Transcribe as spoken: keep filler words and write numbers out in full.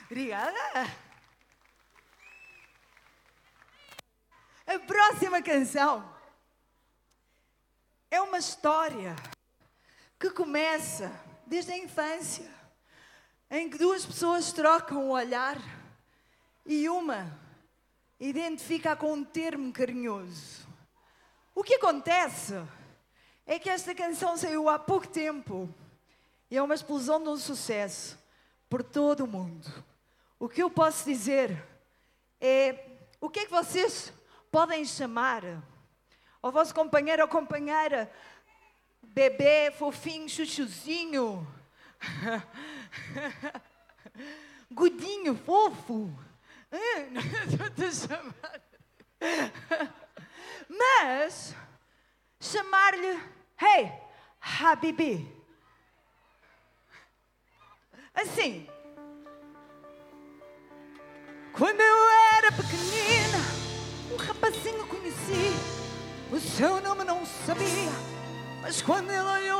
Obrigada. A próxima canção é uma história que começa desde a infância, em que duas pessoas trocam o olhar e uma identifica com um termo carinhoso. O que acontece é que esta canção saiu há pouco tempo e é uma explosão de um sucesso por todo o mundo. O que eu posso dizer é: o que é que vocês podem chamar ao vosso companheiro ou companheira? Bebê, fofinho, chuchuzinho, gudinho, fofo. Estou a chamar. Mas chamar-lhe Hey, Habibi. Assim. Quando eu era pequenina, um rapazinho conheci. O seu nome não sabia, mas quando ele olhou